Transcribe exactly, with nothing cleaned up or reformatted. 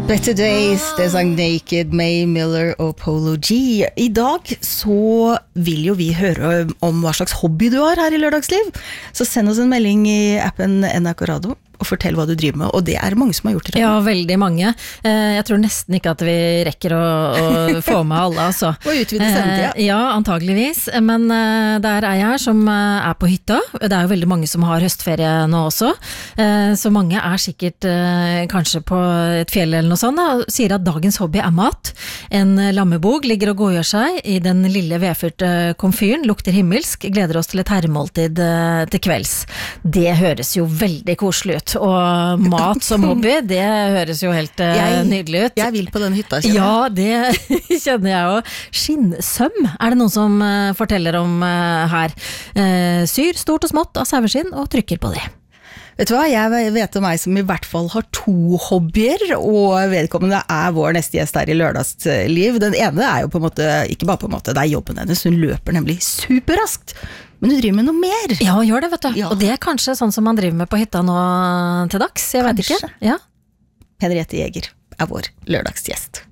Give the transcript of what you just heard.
Better Days, det sang Naked, May Miller og Polo G. I dag så vil jo vi høre om hva slags hobby du har her i Lørdagsliv. Så send oss en melding i appen N R K Radio og fortell hva du driver med, og det er mange som har gjort det. Ja, veldig mange. Jeg tror nesten ikke at vi rekker å, å få med alle, altså. Og utvide sendetida. Ja, antageligvis. Men der er jeg her som er på hytta. Det er jo veldig mange som har høstferie nå også. Så mange er sikkert kanskje på et fjell eller noe sånt, og sier at dagens hobby er mat. En lammebog ligger og godgjør seg i den lille vedfyrte komfyren, lukter himmelsk, gleder oss til et herremåltid til kvelds. Det høres jo veldig koselig ut. Og mat som hobby, det høres jo helt uh, jeg, nydelig ut. Jeg vil på den hytta, kjenner jeg. Ja, det kjenner jeg jo. Skinnsøm er det noen som uh, forteller om uh, her. Uh, syr stort og smått av saueskinn og trykker på det. Vet du hva, jeg vet om meg som i hvert fall har to hobbyer, og vedkommende er vår neste gjest her i Lørdagsliv. Den ene er jo på en måte, ikke bare på en måte, det er jobben hennes, hun løper nemlig superraskt. Men du driver med noe mer. Ja, gjør det, vet du. Ja. Og det er kanskje sånn som man driver med på hytta nå til dags, jeg kanskje. vet ikke. Ja. Henriette Jæger er vår lørdagsgjest.